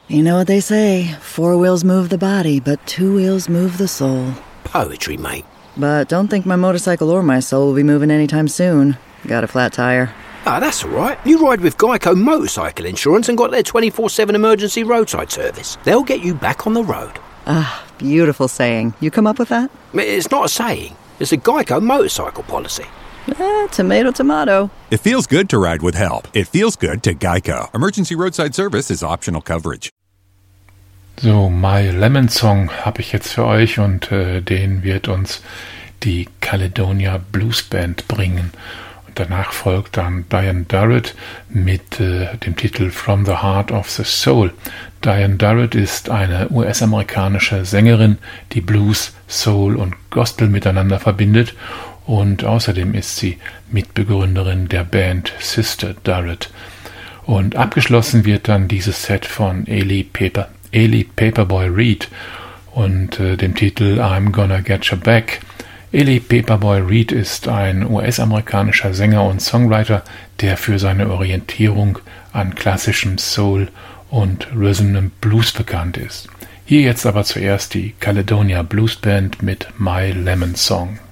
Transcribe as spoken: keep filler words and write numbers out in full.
You know what they say, four wheels move the body, but two wheels move the soul. Poetry, mate. But don't think my motorcycle or my soul will be moving anytime soon. Got a flat tire. Ah, that's all right. You ride with Geico Motorcycle Insurance and got their twenty-four seven emergency roadside service. They'll get you back on the road. Ah, beautiful saying. You come up with that? It's not a saying. It's a Geico motorcycle policy. Eh, tomato, tomato. It feels good to ride with help. It feels good to Geico. Emergency roadside service is optional coverage. So, My Lemon Song habe ich jetzt für euch und äh, den wird uns die Caledonia Blues Band bringen. Und danach folgt dann Diane Durrett mit äh, dem Titel From the Heart of the Soul. Diane Durrett ist eine U S-amerikanische Sängerin, die Blues, Soul und Gospel miteinander verbindet. Und außerdem ist sie Mitbegründerin der Band Sister Durrett. Und abgeschlossen wird dann dieses Set von Eli Paper, Eli Paperboy Reed und äh, dem Titel I'm Gonna Get You Back. Eli Paperboy Reed ist ein U S-amerikanischer Sänger und Songwriter, der für seine Orientierung an klassischem Soul und Rhythm and Blues bekannt ist. Hier jetzt aber zuerst die Caledonia Blues Band mit My Lemon Song.